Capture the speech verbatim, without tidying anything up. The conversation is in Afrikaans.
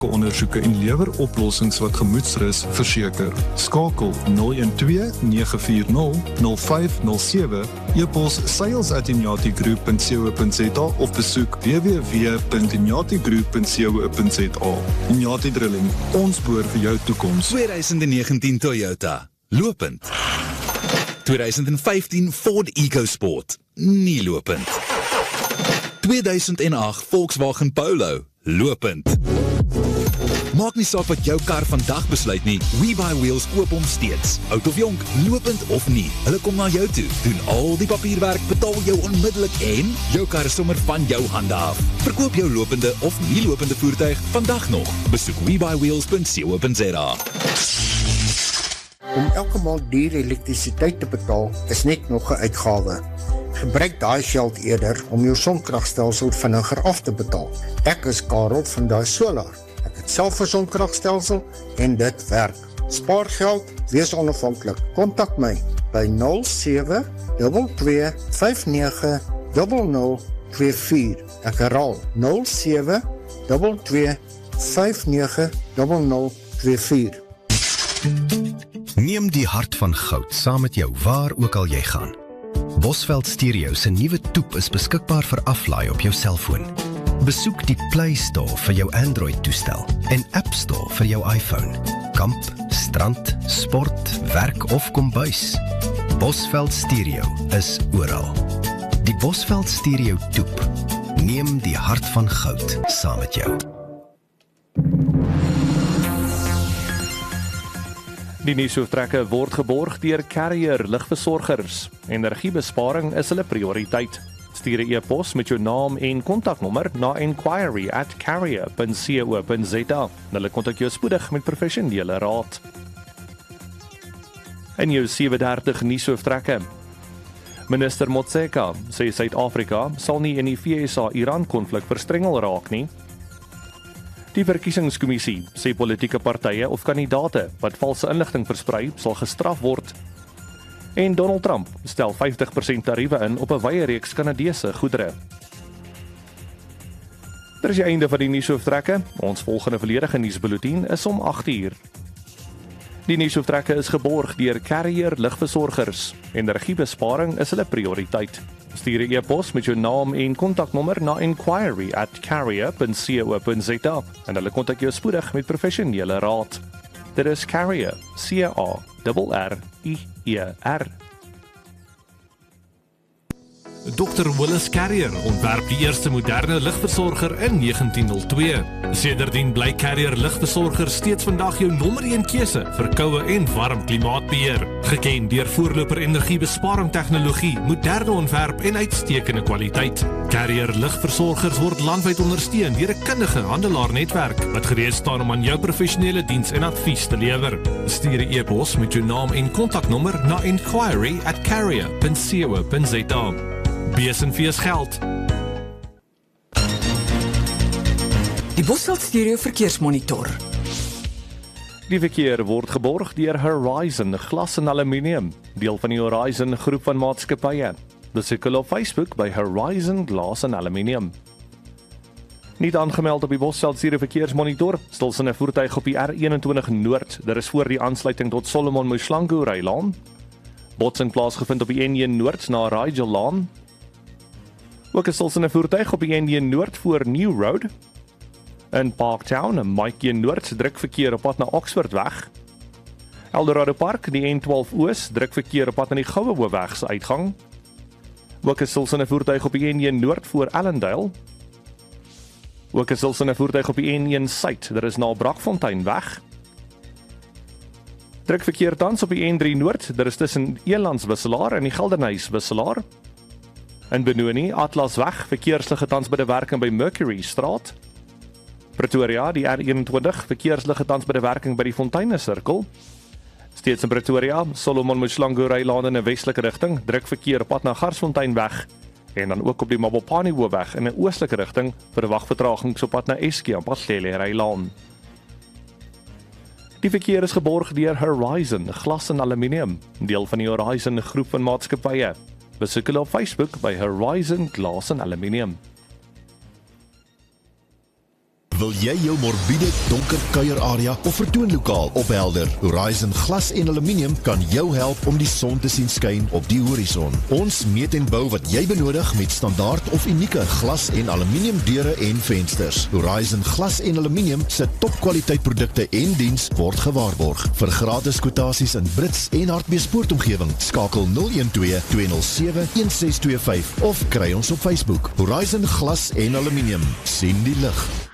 ondersoeke en lewer oplossings wat gemoedsrus verseker. Skakel nul een twee nege vier nul nul vyf nul sewe, e-pos sales at inyati group punt co punt za of besoek w w w punt inyati group punt co punt za. Inyati Drilling, ons boor vir jou toekoms. twintig negentien Toyota, lopend. twintig vyftien Ford EcoSport, nie lopend. tweeduisend agt Volkswagen Polo, lopend. Maak nie saak wat jou kar vandag besluit nie, WeBuyWheels koop hom steeds. Oud of jonk, lopend of nie, hulle kom na jou toe, doen al die papierwerk, betaal jou onmiddellik en jou kar is sommer van jou hande af. Verkoop jou lopende of nie lopende voertuig vandag nog. Besoek we buy wheels punt co punt za. Om elke maand duur elektrisiteit te betaal is net nog 'n uitgawe. Gebruik daai geld eerder om jou sonkragstelsel vinniger af te betaal. Ek is Karel van Daai Solar. Ek het self 'n sonkragstelsel en dit werk. Spaar geld, wees onafhanklik. Kontak my by nul sewe twee twee vyf nege nul nul twee vier. Ek herhaal nul sewe twee twee vyf nege nul nul twee vier. Neem die hart van goud saam met jou waar ook al jy gaan. Bosveld Stereo se nuwe toep is beskikbaar vir aflaai op jou selfoon. Besoek die Play Store vir jou Android-toestel en App Store vir jou iPhone. Kamp, strand, sport, werk of kombuis. Bosveld Stereo is oral. Die Bosveld Stereo toep. Neem die hart van goud saam met jou. Die nuusoortrekke word geborg deur Carrier lugversorgers. Energiebesparing is hulle prioriteit. Stuur 'n e-pos met jou naam en kontaknommer na inquiry at carrier punt co punt za. Hulle kontak jou spoedig met professionele raad. En jou sewe dertig nuusoortrekke. Minister Motshekga sê Suid-Afrika sal nie in die V S A-Iran konflik verstrengel raak nie. Die verkiesingskommissie sê politieke partye of kandidate wat valse inligting versprei sal gestraf word. En Donald Trump stel vyftig persent tariewe in op 'n wye reeks Kanadese goedere. Dit is die einde van die nuusoortrekke. Ons volgende volledige nuusbulletin is om agt uur. Die nuusoortrekke is geborg deur Carrier lugversorgers. Energiebesparing is hulle prioriteit. Stuur 'n e-pos met jou naam en kontaknommer na inquiry at carrier punt co punt za en hulle kontak jou spoedig met professionele raad. Dit is Carrier, C A R R I E R. dokter Willis Carrier ontwerp die eerste moderne lugversorger in negentien nul twee. Sedertdien bly Carrier lugversorger steeds vandag jou nommer een keuse vir koue en warm klimaatbeheer. Geken deur voorloper energiebesparing tegnologie, moderne ontwerp en uitstekende kwaliteit. Carrier lugversorgers word landwyd ondersteun deur 'n kundige handelaarnetwerk wat gereed staan om aan jou professionele diens en advies te lewer. Stuur 'n e-pos met jou naam en kontaknommer na inquiry at carrier punt co punt za. Bees en fees geld. Die Bosveld Stereo verkeersmonitor. Die verkeer word geborg deur Horizon Glas en Aluminium, deel van die Horizon groep van maatskappye. Besoek hulle op Facebook by Horizon Glas en Aluminium. Nie aangemeld op die Bosveld Stereo verkeersmonitor, stilsynne voertuig op die R eenentwintig Noord, daar is voor die aansluiting tot Solomon Moslangu Rylaan. Botsing plaasgevind op die N een Noord na Rigel Laan. Ook is stilsynne voertuig op die N een Noord voor New Road. In Parktown, 'n Mike een Noord druk verkeer op pad na Oxford weg. Eldorado Park, die N twaalf Oos druk verkeer op pad na die Goue Hoofweg se uitgang. Ook is stilsynne voertuig op die N een Noord voor Allendale. Ook is stilsynne voertuig op die N een Suid, daar is na Brakfontein weg. Druk verkeer tans op die N drie Noord, daar is tussen Elands Wisselaar en die Geldenhuys Wisselaar. In Benoni, Atlasweg, verkeersligte tans by die werking by Mercury Straat. Pretoria, die R eenentwintig, verkeersligte tans by die werking by die Fonteine Sirkel. Steeds in Pretoria, Solomon Moslangu Rylaan in 'n westelike rigting, druk verkeer op pad na Garsfonteinweg. En dan ook op die Mabopani Hoofweg in 'n oostelike rigting, verwag vertragings op pad na Eskie en Paslele Rylaan. Die verkeer is geborg deur Horizon Glas en Aluminium, deel van die Horizon groep van maatskappye. Besoek hulle op Facebook by Horizon Glas en Aluminium. Wil jy jou morbiede, donker kuierarea of vertoonlokaal ophelder? Horizon Glas en Aluminium kan jou help om die son te sien skyn op die horison. Ons meet en bou wat jy benodig met standaard of unieke glas en aluminium deure en vensters. Horizon Glas en Aluminium se topkwaliteit produkte en diens word gewaarborg. Vir gratis kwotasies in Brits en Hartbeespoort-omgewing, skakel nul een twee, twee nul sewe, een ses twee vyf of kry ons op Facebook. Horizon Glas en Aluminium. Sien die lig.